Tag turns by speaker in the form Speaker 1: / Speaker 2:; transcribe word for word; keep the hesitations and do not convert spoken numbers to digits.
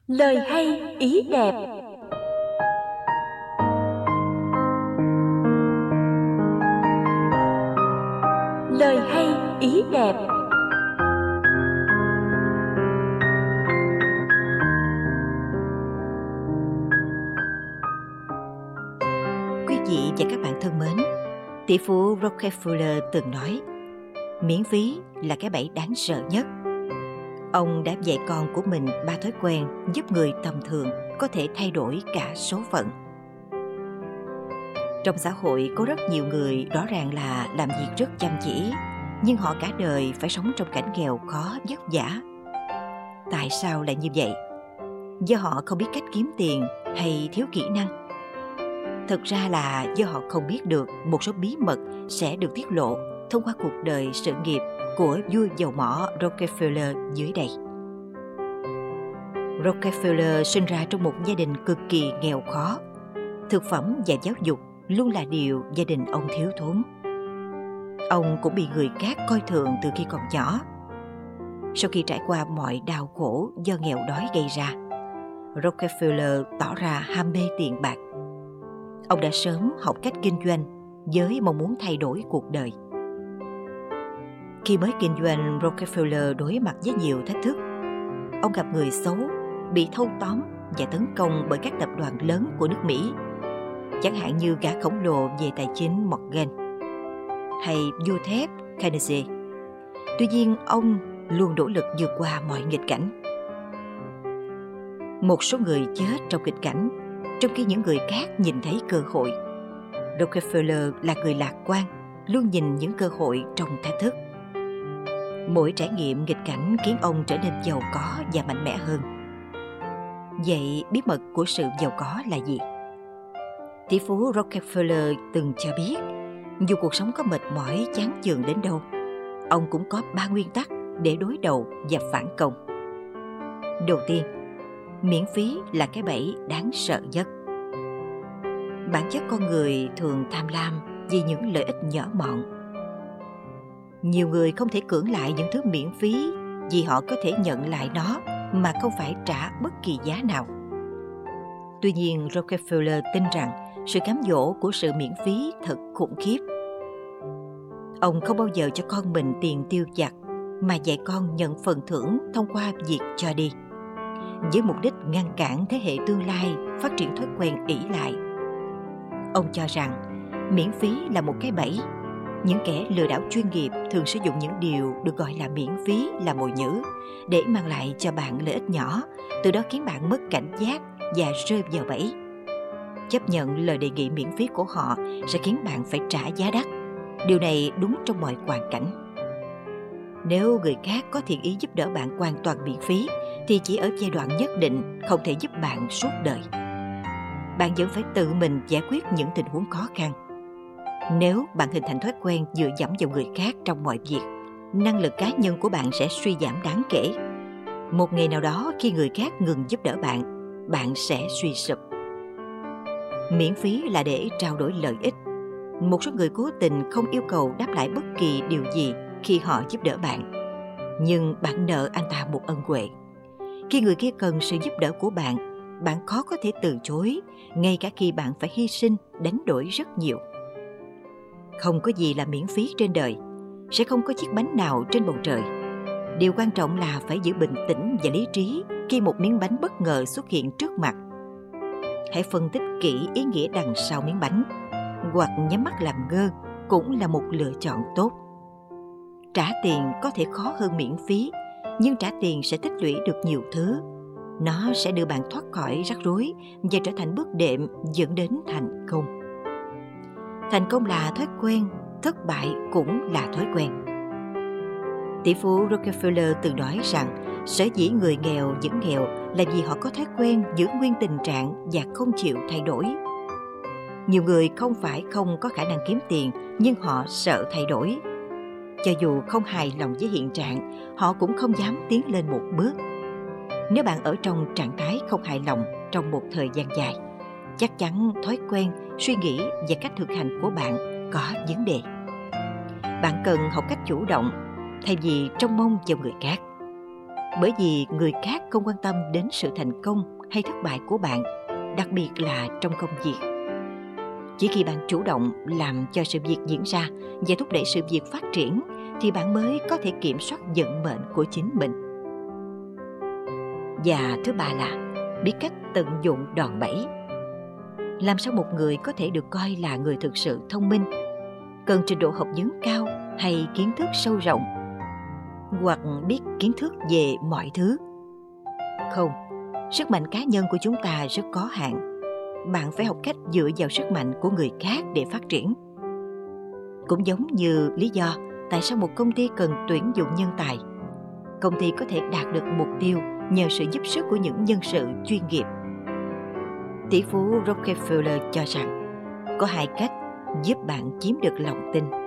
Speaker 1: Lời hay ý đẹp. Lời hay ý đẹp.
Speaker 2: Quý vị và các bạn thân mến, tỷ phú Rockefeller từng nói, miễn phí là cái bẫy đáng sợ nhất. Ông đã dạy con của mình ba thói quen giúp người tầm thường có thể thay đổi cả số phận. Trong xã hội có rất nhiều người rõ ràng là làm việc rất chăm chỉ, nhưng họ cả đời phải sống trong cảnh nghèo khó vất vả. Tại sao lại như vậy? Do họ không biết cách kiếm tiền hay thiếu kỹ năng? Thực ra là do họ không biết được một số bí mật sẽ được tiết lộ thông qua cuộc đời sự nghiệp của vua dầu mỏ Rockefeller dưới đây. Rockefeller sinh ra trong một gia đình cực kỳ nghèo khó. Thực phẩm và giáo dục luôn là điều gia đình ông thiếu thốn. Ông cũng bị người khác coi thường từ khi còn nhỏ. Sau khi trải qua mọi đau khổ do nghèo đói gây ra, Rockefeller tỏ ra ham mê tiền bạc. Ông đã sớm học cách kinh doanh với mong muốn thay đổi cuộc đời. Khi mới kinh doanh, Rockefeller đối mặt với nhiều thách thức. Ông gặp người xấu, bị thâu tóm và tấn công bởi các tập đoàn lớn của nước Mỹ, chẳng hạn như gã khổng lồ về tài chính Morgan hay vua thép Kennedy. Tuy nhiên, ông luôn nỗ lực vượt qua mọi nghịch cảnh. Một số người chết trong nghịch cảnh, trong khi những người khác nhìn thấy cơ hội. Rockefeller là người lạc quan, luôn nhìn những cơ hội trong thách thức. Mỗi trải nghiệm nghịch cảnh khiến ông trở nên giàu có và mạnh mẽ hơn. Vậy bí mật của sự giàu có là gì? Tỷ phú Rockefeller từng cho biết, dù cuộc sống có mệt mỏi chán chường đến đâu, ông cũng có ba nguyên tắc để đối đầu và phản công. Đầu tiên, miễn phí là cái bẫy đáng sợ nhất. Bản chất con người thường tham lam vì những lợi ích nhỏ mọn. Nhiều người không thể cưỡng lại những thứ miễn phí vì họ có thể nhận lại nó mà không phải trả bất kỳ giá nào. Tuy nhiên, Rockefeller tin rằng sự cám dỗ của sự miễn phí thật khủng khiếp. Ông không bao giờ cho con mình tiền tiêu vặt, mà dạy con nhận phần thưởng thông qua việc cho đi, với mục đích ngăn cản thế hệ tương lai phát triển thói quen ỷ lại. Ông cho rằng miễn phí là một cái bẫy. Những kẻ lừa đảo chuyên nghiệp thường sử dụng những điều được gọi là miễn phí làm mồi nhử để mang lại cho bạn lợi ích nhỏ, từ đó khiến bạn mất cảnh giác và rơi vào bẫy. Chấp nhận lời đề nghị miễn phí của họ sẽ khiến bạn phải trả giá đắt. Điều này đúng trong mọi hoàn cảnh. Nếu người khác có thiện ý giúp đỡ bạn hoàn toàn miễn phí, thì chỉ ở giai đoạn nhất định, không thể giúp bạn suốt đời. Bạn vẫn phải tự mình giải quyết những tình huống khó khăn. Nếu bạn hình thành thói quen dựa dẫm vào người khác trong mọi việc, năng lực cá nhân của bạn sẽ suy giảm đáng kể. Một ngày nào đó, khi người khác ngừng giúp đỡ bạn, bạn sẽ suy sụp. Miễn phí là để trao đổi lợi ích. Một số người cố tình không yêu cầu đáp lại bất kỳ điều gì khi họ giúp đỡ bạn, nhưng bạn nợ anh ta một ân huệ. Khi người kia cần sự giúp đỡ của bạn, bạn khó có thể từ chối, ngay cả khi bạn phải hy sinh, đánh đổi rất nhiều. Không có gì là miễn phí trên đời, sẽ không có chiếc bánh nào trên bầu trời. Điều quan trọng là phải giữ bình tĩnh và lý trí khi một miếng bánh bất ngờ xuất hiện trước mặt. Hãy phân tích kỹ ý nghĩa đằng sau miếng bánh, hoặc nhắm mắt làm ngơ cũng là một lựa chọn tốt. Trả tiền có thể khó hơn miễn phí, nhưng trả tiền sẽ tích lũy được nhiều thứ. Nó sẽ đưa bạn thoát khỏi rắc rối và trở thành bước đệm dẫn đến thành công. Thành công là thói quen, thất bại cũng là thói quen. Tỷ phú Rockefeller từng nói rằng sở dĩ người nghèo vẫn nghèo là vì họ có thói quen giữ nguyên tình trạng và không chịu thay đổi. Nhiều người không phải không có khả năng kiếm tiền, nhưng họ sợ thay đổi. Cho dù không hài lòng với hiện trạng, họ cũng không dám tiến lên một bước. Nếu bạn ở trong trạng thái không hài lòng trong một thời gian dài, chắc chắn thói quen, suy nghĩ và cách thực hành của bạn có vấn đề. Bạn cần học cách chủ động thay vì trông mong vào người khác. Bởi vì người khác không quan tâm đến sự thành công hay thất bại của bạn, đặc biệt là trong công việc. Chỉ khi bạn chủ động làm cho sự việc diễn ra và thúc đẩy sự việc phát triển thì bạn mới có thể kiểm soát vận mệnh của chính mình. Và thứ ba là biết cách tận dụng đòn bẩy. Làm sao một người có thể được coi là người thực sự thông minh, cần trình độ học vấn cao hay kiến thức sâu rộng, hoặc biết kiến thức về mọi thứ? Không, sức mạnh cá nhân của chúng ta rất có hạn. Bạn phải học cách dựa vào sức mạnh của người khác để phát triển. Cũng giống như lý do tại sao một công ty cần tuyển dụng nhân tài. Công ty có thể đạt được mục tiêu nhờ sự giúp sức của những nhân sự chuyên nghiệp. Tỷ phú Rockefeller cho rằng có hai cách giúp bạn chiếm được lòng tin.